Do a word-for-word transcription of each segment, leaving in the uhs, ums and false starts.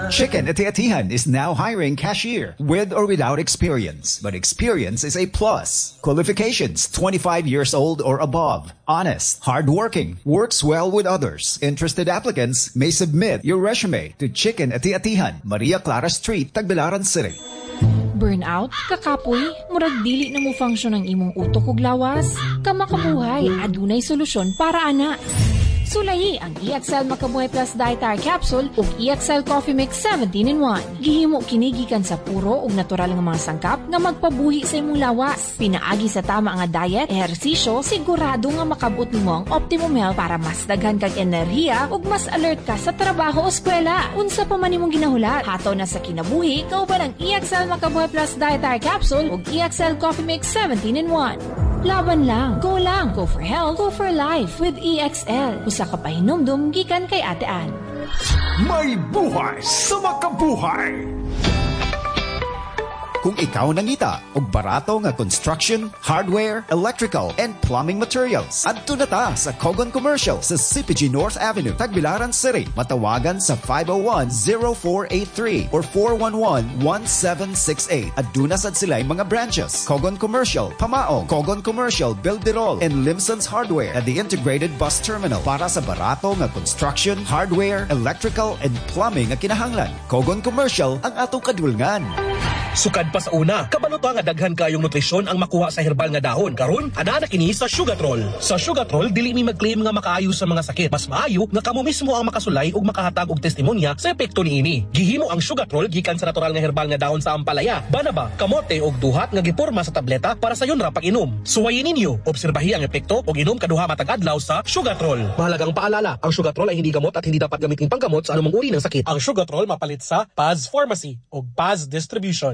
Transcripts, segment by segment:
Chicken Ati-Atihan is now hiring cashier with or without experience, but experience is a plus. Qualifications twenty-five years old or above. Honest, hardworking, works well with others. Interested applicants may submit your resume to Chicken Ati-Atihan, Maria Clara Street, Tagbilaran City. Burnout, kakapoy, murag dili na mo function ang imong utok ug lawas. Kamakabuhay, adunay solusyon para ana. Sulayi ang E X L Makabuhay Plus Dietary Capsule ug E X L Coffee Mix seventeen in one. Gihimo kinigikan sa puro ug natural nga mga sangkap nga magpabuhi sa imong lawas. Pinaagi sa tama nga diet, ehersisyo, sigurado nga makabot nimo ang optimum health para mas daghan kag enerhiya ug mas alert ka sa trabaho o eskwela. Unsa pa man imong ginahulat, hataw na sa kinabuhi, kauban ang E X L Makabuhay Plus Dietary Capsule ug E X L Coffee Mix seventeen in one. Laban lang, go lang, go for health, go for life with E X L. Usa ka pahinumdum gikan kay Ate Ann. May buhay sa makabuhay! Kung ikaw nangita og barato nga construction, hardware, electrical, and plumbing materials, adto na ta sa Kogon Commercial sa C P G North Avenue, Tagbilaran City. Matawagan sa five oh one, oh four eight three or four one one, one seven six eight. Aduna sad sila'y mga branches: Kogon Commercial, Pamaong, Kogon Commercial, Bilderol, and Limson's Hardware at the Integrated Bus Terminal para sa barato nga construction, hardware, electrical, and plumbing nga kinahanglan. Kogon Commercial ang atong kadulngan. Sukad pa sa una, kabalo ta nga daghan kayong nutrisyon ang makuha sa herbal nga dahon. Karon, ana na kini sa Sugatrol. Sa Sugatrol, dili mi mag-claim nga makaayo sa mga sakit. Mas maayo nga kamo mismo ang makasulay ug makahatag og testimonya sa epekto niini. Gihimo ang Sugatrol gikan sa natural nga herbal nga dahon sa ampalaya, banaba, kamote ug duhat nga giporma sa tableta para sa yon ra pag-inom. Suwayin ninyo, obserbahi ang epekto ug inom kaduha matag adlaw sa Sugatrol. Mahalagang paalala, ang Sugatrol ay hindi gamot at hindi dapat gamitin panggamot sa anumang uri ng sakit. Ang Sugatrol mapalit sa Paz Pharmacy ug Paz Distribution.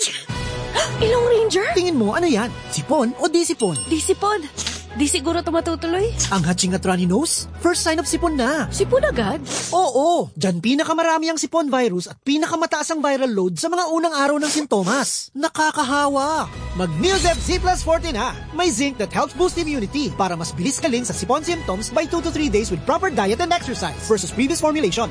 Ilong Ranger? Tingin mo, ano yan? Sipon o di sipon? Di sipon. Di siguro ito matutuloy. Ang hatching at runny nose? First sign of sipon na. Sipon agad? Oo, dyan pinakamarami ang sipon virus at pinakamataas ang viral load sa mga unang araw ng sintomas. Nakakahawa. Mag-Neosep Z plus forty na. May zinc that helps boost immunity para mas bilis kaling sa sipon symptoms by two to three days with proper diet and exercise versus previous formulation.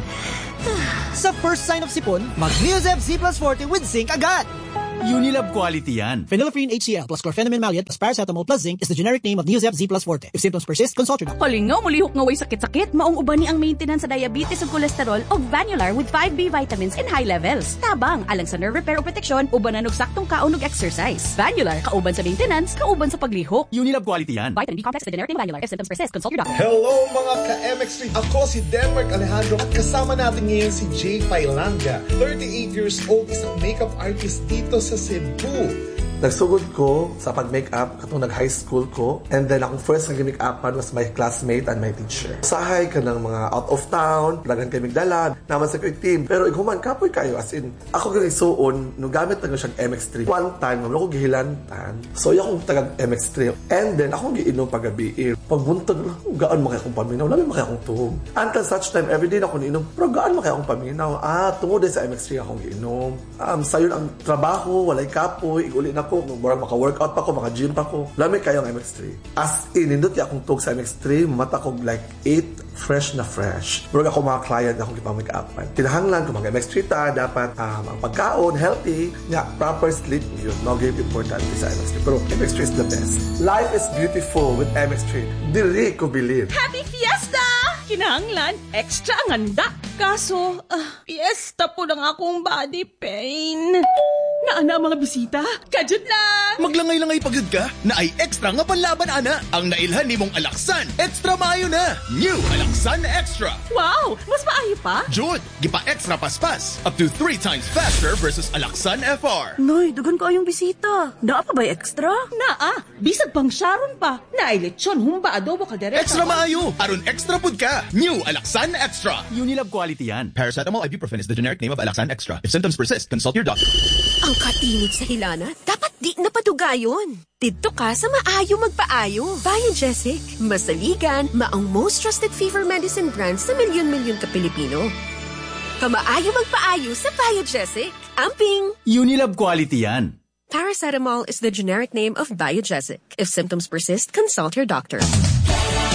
Sa first sign of sipon, mag-Neosep Z plus forty with zinc agad. Unilab quality yan. Phenylephrine H C L plus chlorpheniramine maleate plus paracetamol plus zinc is the generic name of Neosep Z plus forte. If symptoms persist, consult your doctor. Kalingaw, mulihok nga way sakit-sakit. Maong uban ni ang maintenance sa diabetes ug cholesterol og Vanular with five B vitamins in high levels. Tabang, alang sa nerve repair o protection, ubanan og saktong kaon ug exercise. Vanular, kauban sa maintenance, kauban sa paglihok. Unilab quality yan. Vitamin B complex is the generic name of Vanular. If symptoms persist, consult your doctor. Hello mga ka-M X three! Ako si Denmark Alejandro at kasama natin ngayon si Jay Pailanga. thirty-eight years old, isang makeup artist dito sa Cebu. Nagsugod ko sa pag-makeup katong nag-high school ko, and then akong first nag-makeupan was my classmate and my teacher. Sahay ka ng mga out of town, lagan kay Migdala, naman sa ko'y team. Pero iguman, kapoy kayo, as in, ako kang isuon, nung gamit na siyang M X three. One time, naman ako gihilantan. So, yung akong taga-M X three. And then, akong giinom pag-gabi. Pagbuntag, gaan makaya akong paminaw, labi makaya akong tuhog. Until such time, everyday na ako niinom, pero gaan makaya akong paminaw. Ah, tungod din sa M X three akong giinom. Um, sayon ang trabaho, walay kapoy, iguli na ko, murag maka-workout pa ko, maka-gym pa ko. Lami kayo ang M X three. As in, nindot akong tug sa M X three, mata ko like eight, fresh na fresh. Murag ako mga client na akong ipang-make-upan. Kinahanglan ko mga M X three ta, dapat um, ang pagkaon, healthy, nga, proper sleep, yun. No game important sa M X three. Pero M X three is the best. Life is beautiful with M X three. Dili ko believe. Happy Fiesta! Kinahanglan, extra ang handa. Kaso, uh, fiesta po lang akong body pain. Naana mga bisita? Kajud lang! Maglangay-langay pagod ka na ay extra nga panlaban, ana. Ang nailhan ni mong Alaksan, extra maayo na. New Alaksan Extra. Wow! Mas maayo pa? Jud, gipa-extra paspas. Up to three times faster versus Alaksan F R. Noy, dugan ko ayong bisita. Naa pa ba'y extra? Naa! Bisag pang Sharon pa. Naay lechon, humba, adobo, kaldereta. Extra maayo! Aron extra pud ka. New Alaksan Extra. Unilab quality yan. Paracetamol ibuprofen is the generic name of Alaksan Extra. If symptoms persist, consult your doctor. Ang katinit sa hilana, dapat di napadugayon. Dito ka sa maayo magpaayo. Biogesic, masaligan, maong most trusted fever medicine brand sa milyon-milyon ka Pilipino. Kamaayo magpaayo sa Biogesic. Amping! Unilab quality yan. Paracetamol is the generic name of Biogesic. If symptoms persist, consult your doctor.